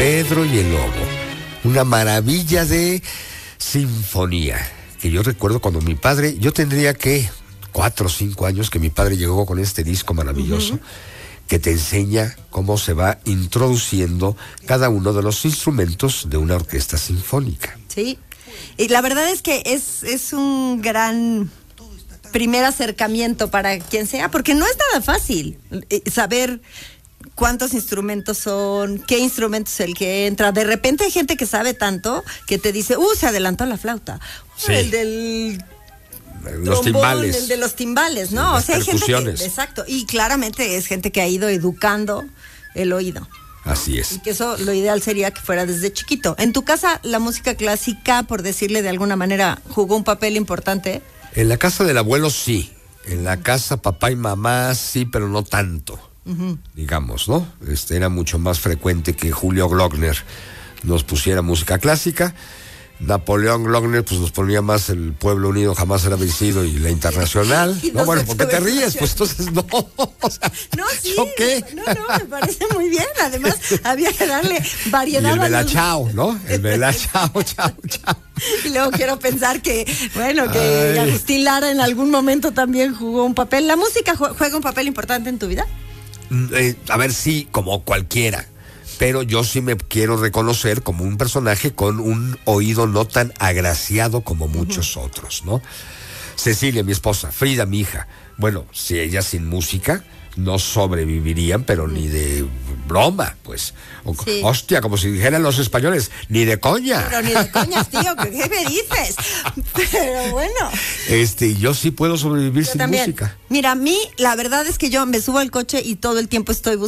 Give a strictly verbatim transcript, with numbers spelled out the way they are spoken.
Pedro y el Lobo. Una maravilla de sinfonía. Que yo recuerdo cuando mi padre, yo tendría que cuatro o cinco años que mi padre llegó con este disco maravilloso. Uh-huh. Que te enseña cómo se va introduciendo cada uno de los instrumentos de una orquesta sinfónica. Sí, y la verdad es que es, es un gran primer acercamiento para quien sea, porque no es nada fácil saber cuántos instrumentos son, qué instrumento es el que entra. De repente hay gente que sabe tanto que te dice, uh, se adelantó la flauta. Sí. El del... los trombón, timbales. El de los timbales, ¿no? Sí, o sea, hay gente percusiones. que, exacto, y claramente es gente que ha ido educando el oído. Así es. Y que eso, lo ideal sería que fuera desde chiquito. En tu casa, la música clásica, por decirle de alguna manera, jugó un papel importante. En la casa del abuelo sí, en la casa papá y mamá sí, pero no tanto, uh-huh. digamos, ¿no? Este era mucho más frecuente que Julio Glockner nos pusiera música clásica. Napoleón Glockner pues nos ponía más El Pueblo Unido Jamás Será Vencido y La Internacional. No, bueno, ¿por qué te ríes? Pues entonces no. O sea, no, sí. ¿yo qué? No, no, me parece muy bien. Además, había que darle variedad. Y el a Bella los... Chao, ¿no? El Bella Chao, chao, chao. Y luego quiero pensar que, bueno, que Ay. Agustín Lara en algún momento también jugó un papel. ¿La música juega un papel importante en tu vida? Eh, a ver, sí, como cualquiera. Pero yo sí me quiero reconocer como un personaje con un oído no tan agraciado como muchos uh-huh. otros, ¿no? Cecilia, mi esposa, Frida, mi hija. Bueno, si ella sin música no sobrevivirían, pero ni de broma, pues. Sí. Hostia, como si dijeran los españoles, ni de coña. Pero ni de coña, tío, ¿qué me dices? Pero bueno. Este, yo sí puedo sobrevivir yo sin también. música. Mira, a mí, la verdad es que yo me subo al coche y todo el tiempo estoy buscando